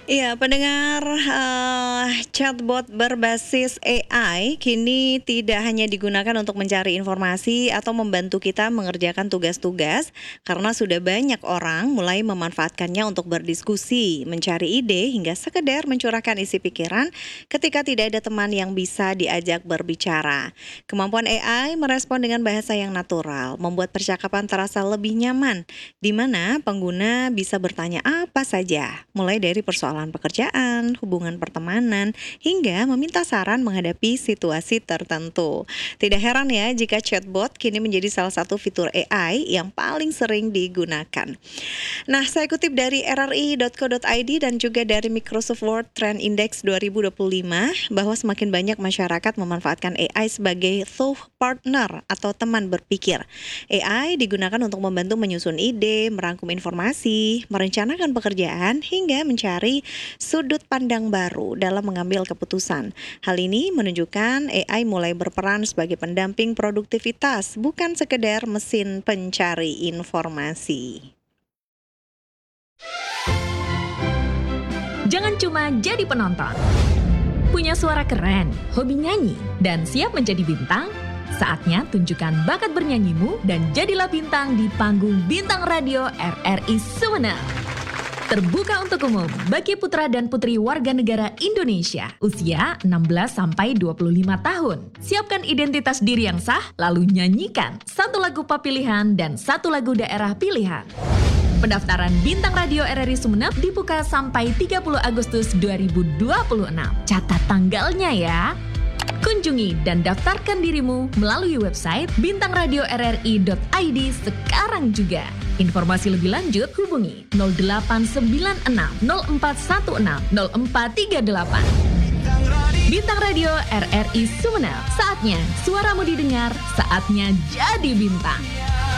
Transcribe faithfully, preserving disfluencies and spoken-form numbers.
Iya, pendengar, eee, chatbot berbasis A I kini tidak hanya digunakan untuk mencari informasi atau membantu kita mengerjakan tugas-tugas, karena sudah banyak orang mulai memanfaatkannya untuk berdiskusi, mencari ide, hingga sekedar mencurahkan isi pikiran ketika tidak ada teman yang bisa diajak berbicara. Kemampuan A I merespon dengan bahasa yang natural, membuat percakapan terasa lebih nyaman, di mana pengguna bisa bertanya apa saja, mulai dari persoalan pekerjaan, hubungan pertemanan, hingga meminta saran menghadapi situasi tertentu. Tidak heran ya jika chatbot kini menjadi salah satu fitur A I yang paling sering digunakan. Nah, saya kutip dari r r i dot co dot i d dan juga dari Microsoft World Trend Index dua ribu dua puluh lima bahwa semakin banyak masyarakat memanfaatkan A I sebagai thought partner atau teman berpikir. A I digunakan untuk membantu menyusun ide, merangkum informasi, merencanakan pekerjaan, hingga mencari sudut pandang baru dalam mengambil keputusan. Hal ini menunjukkan A I mulai berperan sebagai pendamping produktivitas, bukan sekedar mesin pencari informasi. Jangan cuma jadi penonton. Punya suara keren, hobi nyanyi, dan siap menjadi bintang? Saatnya tunjukkan bakat bernyanyimu dan jadilah bintang di panggung Bintang Radio R R I Sumeneb. Terbuka untuk umum bagi putra dan putri warga negara Indonesia usia enam belas sampai dua puluh lima tahun. Siapkan identitas diri yang sah, lalu nyanyikan satu lagu pop pilihan dan satu lagu daerah pilihan. Pendaftaran Bintang Radio R R I Sumeneb dibuka sampai tiga puluh Agustus dua ribu dua puluh enam. Catat tanggalnya ya. Kunjungi dan daftarkan dirimu melalui website bintang radio r r i dot i d sekarang juga. Informasi lebih lanjut hubungi nol delapan sembilan enam nol empat satu enam nol empat tiga delapan. Bintang Radio R R I Sumeneb. Saatnya suaramu didengar, saatnya jadi bintang.